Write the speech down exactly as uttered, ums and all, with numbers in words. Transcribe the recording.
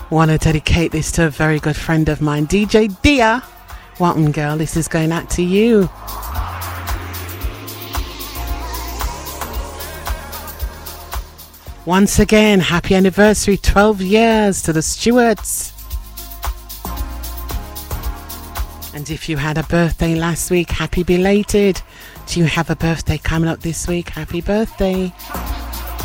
Want to dedicate this to a very good friend of mine, D J Dia. Walton girl, this is going out to you. Once again, happy anniversary, twelve years to the Stewarts. And if you had a birthday last week, happy belated. Do you have a birthday coming up this week? Happy birthday.